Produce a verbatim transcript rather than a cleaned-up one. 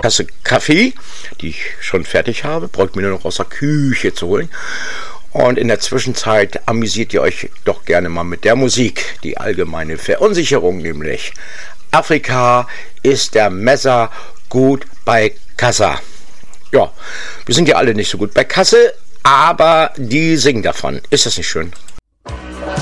Tasse Kaffee, die ich schon fertig habe, braucht mir nur noch aus der Küche zu holen. Und in der Zwischenzeit amüsiert ihr euch doch gerne mal mit der Musik. Die allgemeine Verunsicherung nämlich. Afrika ist der Messer gut bei Kassa. Ja, wir sind ja alle nicht so gut bei Kasse, aber die singen davon. Ist das nicht schön?